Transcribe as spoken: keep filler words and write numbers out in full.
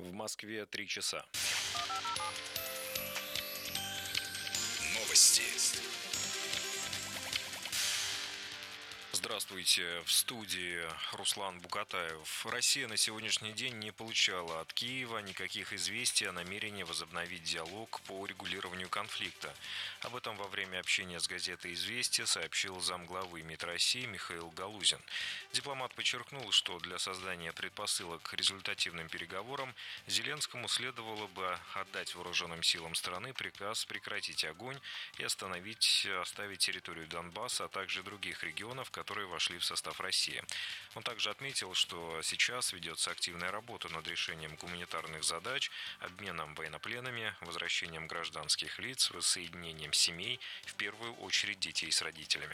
В Москве три часа. Новости. Здравствуйте, в студии Руслан Бугатаев. Россия на сегодняшний день не получала от Киева никаких известий о намерении возобновить диалог по урегулированию конфликта. Об этом во время общения с газетой «Известия» сообщил замглавы МИД России Михаил Галузин. Дипломат подчеркнул, что для создания предпосылок к результативным переговорам Зеленскому следовало бы отдать вооруженным силам страны приказ прекратить огонь и остановить, оставить территорию Донбасса, а также других регионов, которые вошли в состав России. Он также отметил, что сейчас ведется активная работа над решением гуманитарных задач, обменом военнопленными, возвращением гражданских лиц, воссоединением семей, в первую очередь детей с родителями.